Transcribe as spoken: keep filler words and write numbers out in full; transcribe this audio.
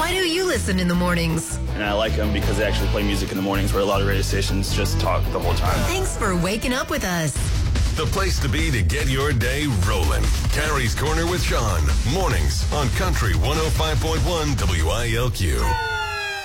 Why do you listen in the mornings? And I like them because they actually play music in the mornings where a lot of radio stations just talk the whole time. Thanks for waking up with us. The place to be to get your day rolling. Carrie's Corner with Sean. Mornings on Country one oh five point one W I L Q.